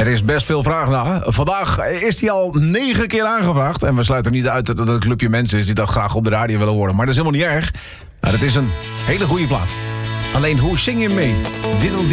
Er is best veel vraag naar. Vandaag is hij al 9 keer aangevraagd. En we sluiten niet uit dat het een clubje mensen is die dat graag op de radio willen horen. Maar dat is helemaal niet erg. Nou, dat is een hele goede plaat. Alleen, hoe zing je mee? Diddle